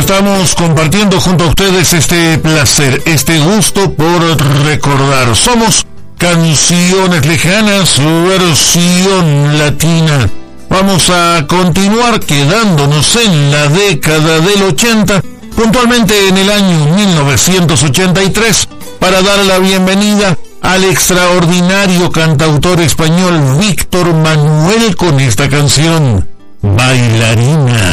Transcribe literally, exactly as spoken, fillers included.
estamos compartiendo junto a ustedes este placer, este gusto por recordar. Somos Canciones Lejanas, versión latina. Vamos a continuar quedándonos en la década del ochenta, puntualmente en el año mil novecientos ochenta y tres, para dar la bienvenida al extraordinario cantautor español Víctor Manuel con esta canción, Bailarina.